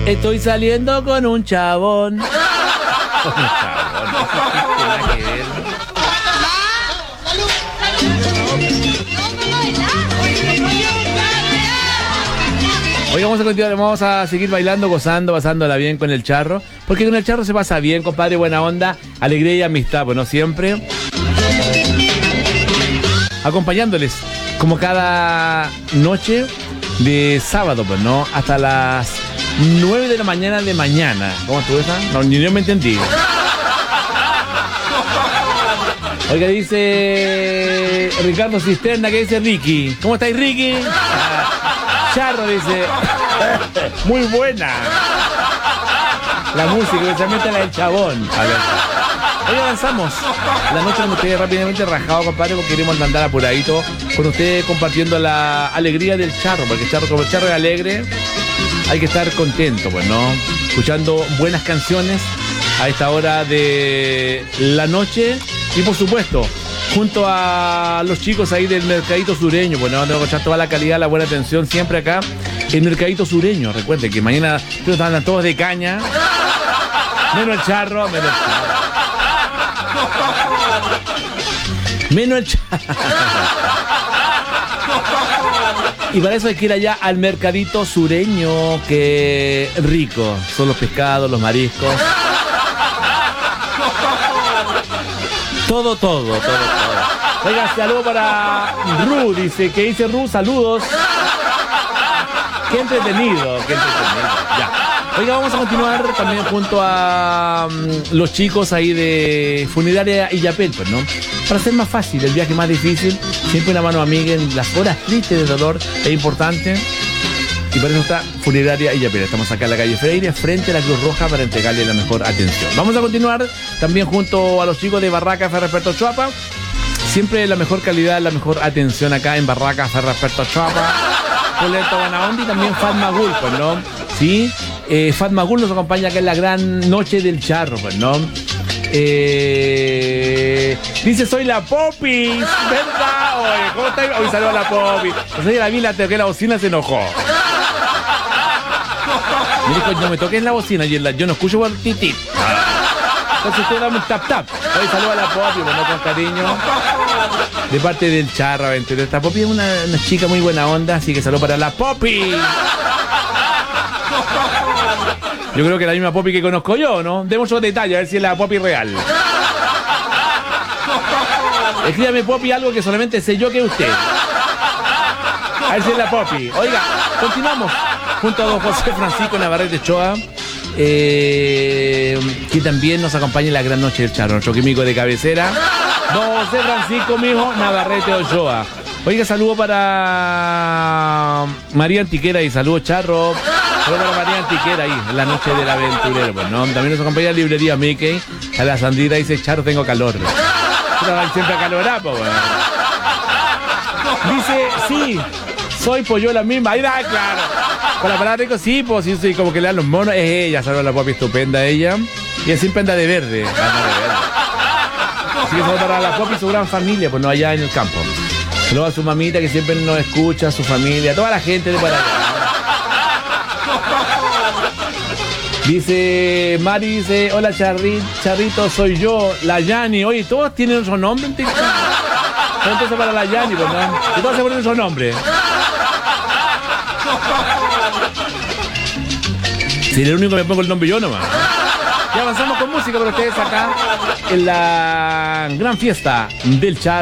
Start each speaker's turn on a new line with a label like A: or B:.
A: Estoy saliendo con un chabón. Hoy vamos a continuar, vamos a seguir bailando, gozando, pasándola bien con el charro. Porque con el charro se pasa bien, compadre, buena onda, alegría y amistad, pues no siempre. Acompañándoles, como cada noche de sábado, pues no, hasta las 9 de la mañana. ¿Cómo estuvo esa? No, ni yo me entendí. Oiga, dice Ricardo Cisterna, que dice Ricky. ¿Cómo estáis, Ricky? Charro dice, muy buena la música, especialmente la del chabón. Hoy avanzamos la noche con ustedes rápidamente, rajado, compadre, porque queremos andar apuradito con ustedes compartiendo la alegría del charro, porque el charro, como el charro es alegre, hay que estar contento, pues, ¿no? Escuchando buenas canciones a esta hora de la noche y, por supuesto, junto a los chicos ahí del Mercadito Sureño, pues no, tengo que echar toda la calidad, la buena atención siempre acá en Mercadito Sureño. Recuerden que mañana están todos de caña, menos el charro. Y para eso hay que ir allá al Mercadito Sureño, que rico son los pescados, los mariscos. Todo. Oiga, saludo para Ru, dice, ¿qué dice Ru? Saludos. Qué entretenido. Ya. Oiga, vamos a continuar también junto a los chicos ahí de Funeraria Illapel, pues, ¿no? Para hacer más fácil, el viaje más difícil, siempre una mano amiga en las horas tristes de dolor es importante. Y por eso está Funeraria Illapel. Estamos acá en la calle Freire, frente a la Cruz Roja, para entregarle la mejor atención. Vamos a continuar también junto a los chicos de Barraca Ferrasperto Chuapa. Siempre la mejor calidad, la mejor atención acá en Barraca Ferrasperto Chuapa. Coleto Bonaondi y también Fatma Gul, pues, ¿no? Sí, Fatma Gul nos acompaña acá en la gran noche del charro, pues, ¿no? Dice, soy la Popis, ¿verdad? Oye, ¿cómo está? Hoy saludo a la Popis. Entonces la vi, la toqué la bocina, se enojó. Me dijo, no me toques la bocina, y yo no escucho por titip. Entonces usted dame un tap. Hoy saludo a la Popis, bueno, con cariño. De parte del charro aventurero. Esta Popis es una chica muy buena onda, así que saludo para la Popis. Yo creo que la misma Poppy que conozco yo, ¿no? Demos otro detalle, a ver si es la Poppy real. Escríbame, Poppy, algo que solamente sé yo que usted. A ver si es la Poppy. Oiga, continuamos junto a don José Francisco Navarrete Ochoa, que también nos acompaña en la gran noche del charro, nuestro químico de cabecera. Don José Francisco, mijo, Navarrete Ochoa. Oiga, saludo para María Antiquera y saludo, charro. Saludos para María Antiquera ahí, en la noche del aventurero, pues, ¿no? También nos acompaña la librería Mickey. A la Sandrita dice, charro, tengo calor. Siempre acalorado, pues, bueno. Dice, sí, soy Pollola misma. Ahí da, claro. Con la palabra rico, sí, pues, sí, como que le dan los monos. Es ella, saludos a la Popi estupenda, ella. Y es siempre anda de verde. Así que saludos para la Popi y su gran familia, pues, no, allá en el campo. Saludos a su mamita que siempre nos escucha, a su familia, a toda la gente de por allá. Dice Mari, dice, hola Charrito, soy yo, la Yani. Oye, todos tienen otro nombre en TikTok. Entonces para la Yani, pues, ¿no? Y todos se ponen otro nombre. Si eres el único que me pongo el nombre yo nomás. Ya avanzamos con música para ustedes acá en la gran fiesta del charro.